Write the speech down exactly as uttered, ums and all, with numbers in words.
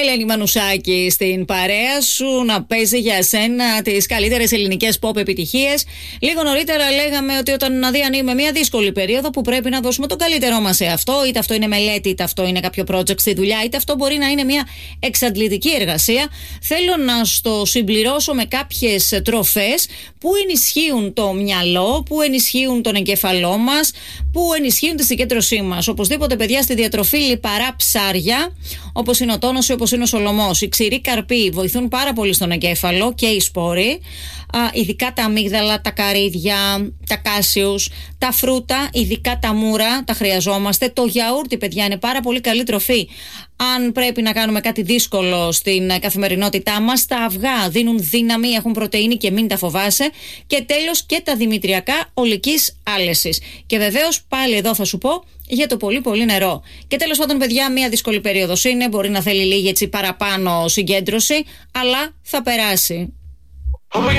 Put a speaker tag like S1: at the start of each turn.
S1: Ελένη Μανουσάκη στην παρέα σου, να παίζει για σένα τις καλύτερες ελληνικές pop επιτυχίες. Λίγο νωρίτερα λέγαμε ότι όταν διανύουμε μια δύσκολη περίοδο που πρέπει να δώσουμε τον καλύτερό μας σε αυτό, είτε αυτό είναι μελέτη, είτε αυτό είναι κάποιο project στη δουλειά, είτε αυτό μπορεί να είναι μια εξαντλητική εργασία, θέλω να στο συμπληρώσω με κάποιες τροφές που ενισχύουν το μυαλό, που ενισχύουν τον εγκέφαλό μας, που ενισχύουν τη συγκέντρωσή μας. Οπωσδήποτε, παιδιά, στη διατροφή λιπαρά ψάρια, όπως είναι ο τόνος ή όπως είναι ο σολομός. Οι ξηροί καρποί βοηθούν πάρα πολύ στον εγκέφαλο και οι σπόροι, ειδικά τα αμύγδαλα, τα καρύδια, τα κάσιους, τα φρούτα, ειδικά τα μούρα, τα χρειαζόμαστε. Το γιαούρτι, παιδιά, είναι πάρα πολύ καλή τροφή αν πρέπει να κάνουμε κάτι δύσκολο στην καθημερινότητά μας. Τα αυγά δίνουν δύναμη, έχουν πρωτεΐνη και μην τα φοβάσαι. Και τέλος, και τα δημητριακά ολικής άλεσης. Και βεβαίως πάλι εδώ θα σου πω για το πολύ πολύ νερό. Και τέλος πάντων, παιδιά, μια δύσκολη περίοδος είναι, μπορεί να θέλει λίγη έτσι παραπάνω συγκέντρωση, αλλά θα περάσει.